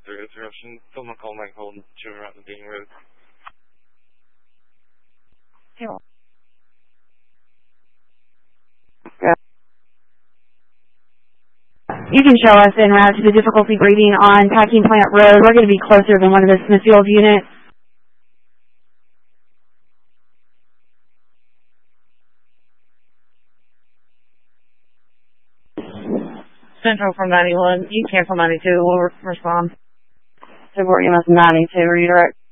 through interruption. Someone call Mike Holden, shooting around the Dean Road. Yeah. You can show us en route to the difficulty breathing on Packing Plant Road. We're going to be closer than one of the Smithfield units. Central from 91. You can cancel 92. We'll respond. Support EMS 92. Redirect.